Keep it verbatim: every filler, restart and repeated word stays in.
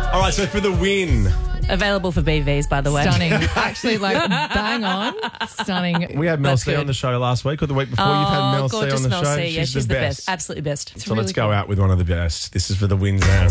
All right, so for the win. Available for B Vs, by the way. Stunning. Actually, like, bang on. Stunning. We had Mel That's C good. on the show last week or the week before. Oh, You've had Mel C gorgeous on the Mel show. C. Yeah, she's, the best. Absolutely best. So let's go out with one of the best. This is for the win, Zan.